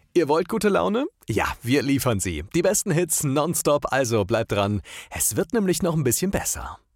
Ihr wollt gute Laune? Ja, wir liefern sie. Die besten Hits nonstop, also bleibt dran. Es wird nämlich noch ein bisschen besser.